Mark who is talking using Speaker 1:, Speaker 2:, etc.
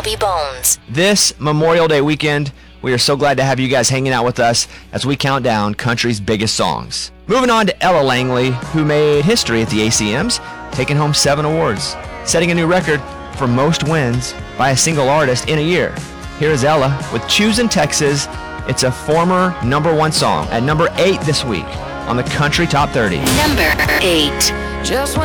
Speaker 1: Bobby Bones.
Speaker 2: This Memorial Day weekend, we are so glad to have you guys hanging out with us as we count down country's biggest songs. Moving on to Ella Langley, who made history at the ACMs, taking home 7 awards, setting a new record for most wins by a single artist in a year. Here is Ella with Choosing Texas. It's a former #1 song at number 8 this week on the Country Top 30.
Speaker 1: Number 8.
Speaker 3: Just